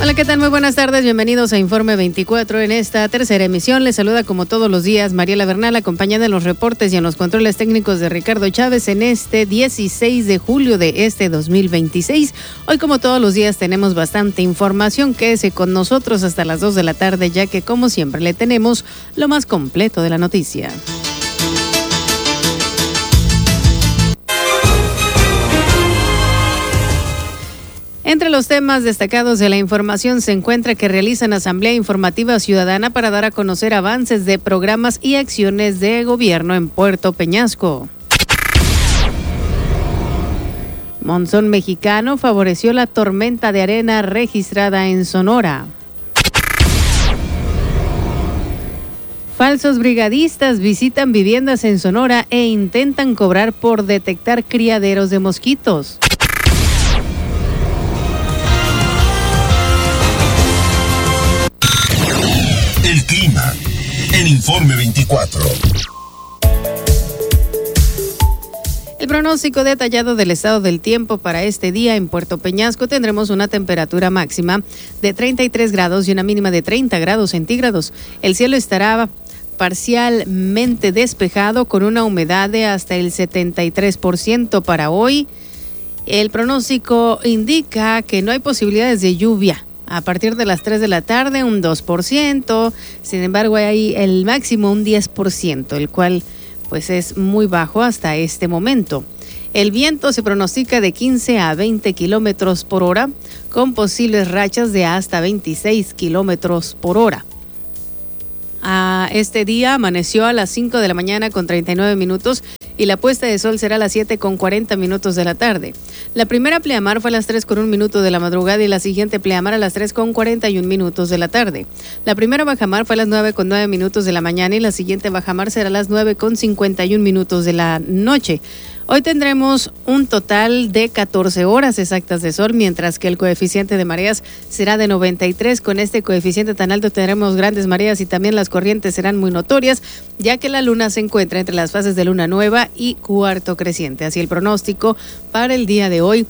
Hola, ¿qué tal? Muy buenas tardes, bienvenidos a Informe 24. En esta tercera emisión les saluda como todos los días Mariela Bernal, acompañada en los reportes y en los controles técnicos de Ricardo Chávez en este 16 de julio de este 2026. Hoy, como todos los días, tenemos bastante información. Quédese con nosotros hasta las 2 de la tarde, ya que como siempre le tenemos lo más completo de la noticia. Entre los temas destacados de la información se encuentra que realizan asamblea informativa ciudadana para dar a conocer avances de programas y acciones de gobierno en Puerto Peñasco. Monzón mexicano favoreció la tormenta de arena registrada en Sonora. Falsos brigadistas visitan viviendas en Sonora e intentan cobrar por detectar criaderos de mosquitos. El clima en Informe 24. El pronóstico detallado del estado del tiempo para este día en Puerto Peñasco: tendremos una temperatura máxima de 33 grados y una mínima de 30 grados centígrados. El cielo estará parcialmente despejado con una humedad de hasta el 73% para hoy. El pronóstico indica que no hay posibilidades de lluvia. A partir de las 3 de la tarde, un 2%. Sin embargo, hay el máximo un 10%, el cual pues es muy bajo hasta este momento. El viento se pronostica de 15 a 20 kilómetros por hora, con posibles rachas de hasta 26 kilómetros por hora. Este día amaneció a las 5 de la mañana con 39 minutos y la puesta de sol será a las 7 con 40 minutos de la tarde. La primera pleamar fue a las 3 con 1 minuto de la madrugada y la siguiente pleamar a las 3 con 41 minutos de la tarde. La primera bajamar fue a las 9 con 9 minutos de la mañana y la siguiente bajamar será a las 9 con 51 minutos de la noche. Hoy tendremos un total de 14 horas exactas de sol, mientras que el coeficiente de mareas será de 93. Con este coeficiente tan alto tendremos grandes mareas y también las corrientes serán muy notorias, ya que la luna se encuentra entre las fases de luna nueva y cuarto creciente. Así el pronóstico para el día de hoy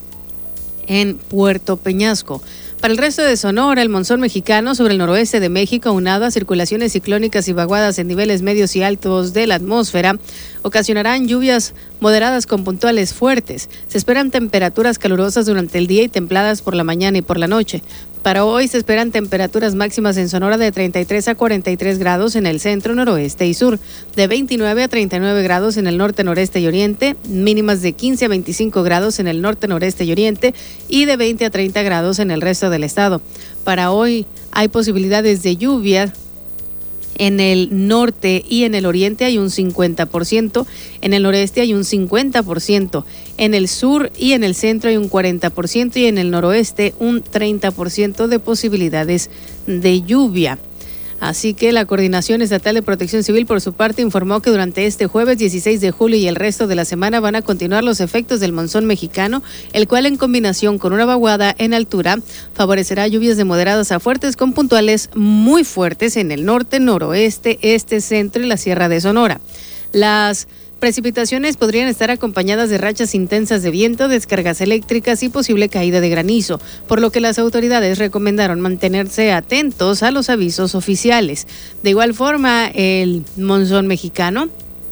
en Puerto Peñasco. Para el resto de Sonora, el monzón mexicano sobre el noroeste de México, aunado a circulaciones ciclónicas y vaguadas en niveles medios y altos de la atmósfera, ocasionarán lluvias moderadas con puntuales fuertes. Se esperan temperaturas calurosas durante el día y templadas por la mañana y por la noche. Para hoy se esperan temperaturas máximas en Sonora de 33 a 43 grados en el centro, noroeste y sur, de 29 a 39 grados en el norte, noreste y oriente, mínimas de 15 a 25 grados en el norte, noreste y oriente y de 20 a 30 grados en el resto del estado. Para hoy hay posibilidades de lluvia. En el norte y en el oriente hay un 50%, en el noreste hay un 50%, en el sur y en el centro hay un 40% y en el noroeste un 30% de posibilidades de lluvia. Así que la Coordinación Estatal de Protección Civil, por su parte, informó que durante este jueves 16 de julio y el resto de la semana van a continuar los efectos del monzón mexicano, el cual, en combinación con una vaguada en altura, favorecerá lluvias de moderadas a fuertes con puntuales muy fuertes en el norte, noroeste, este, centro y la Sierra de Sonora. Las precipitaciones podrían estar acompañadas de rachas intensas de viento, descargas eléctricas y posible caída de granizo, por lo que las autoridades recomendaron mantenerse atentos a los avisos oficiales. De igual forma, el monzón mexicano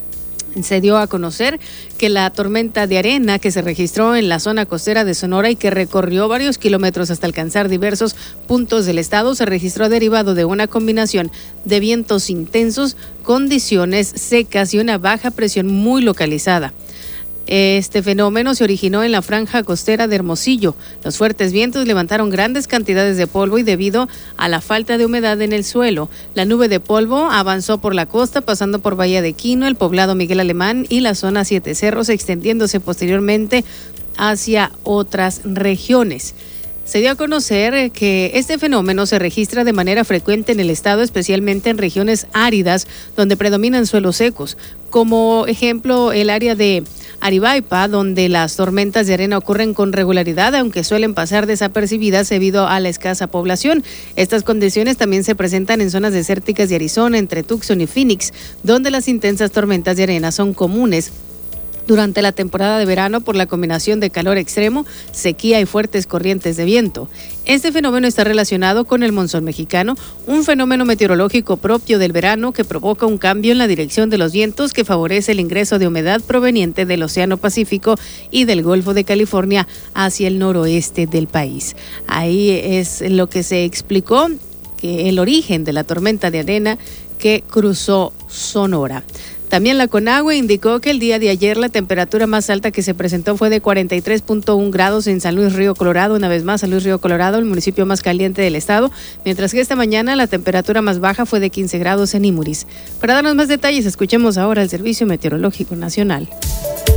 se dio a conocer que la tormenta de arena que se registró en la zona costera de Sonora y que recorrió varios kilómetros hasta alcanzar diversos puntos del estado se registró derivado de una combinación de vientos intensos, condiciones secas y una baja presión muy localizada. Este fenómeno se originó en la franja costera de Hermosillo. Los fuertes vientos levantaron grandes cantidades de polvo y debido a la falta de humedad en el suelo, la nube de polvo avanzó por la costa, pasando por Bahía de Quino, el poblado Miguel Alemán y la zona Siete Cerros, extendiéndose posteriormente hacia otras regiones. Se dio a conocer que este fenómeno se registra de manera frecuente en el estado, especialmente en regiones áridas donde predominan suelos secos. Como ejemplo, el área de Aribaipa, donde las tormentas de arena ocurren con regularidad, aunque suelen pasar desapercibidas debido a la escasa población. Estas condiciones también se presentan en zonas desérticas de Arizona, entre Tucson y Phoenix, donde las intensas tormentas de arena son comunes. durante la temporada de verano por la combinación de calor extremo, sequía y fuertes corrientes de viento. Este fenómeno está relacionado con el monzón mexicano, un fenómeno meteorológico propio del verano que provoca un cambio en la dirección de los vientos que favorece el ingreso de humedad proveniente del Océano Pacífico y del Golfo de California hacia el noroeste del país. Ahí es lo que se explicó, que el origen de la tormenta de arena que cruzó Sonora. También la Conagua indicó que el día de ayer la temperatura más alta que se presentó fue de 43.1 grados en San Luis Río Colorado, una vez más San Luis Río Colorado, el municipio más caliente del estado, mientras que esta mañana la temperatura más baja fue de 15 grados en Imuris. Para darnos más detalles, escuchemos ahora el Servicio Meteorológico Nacional.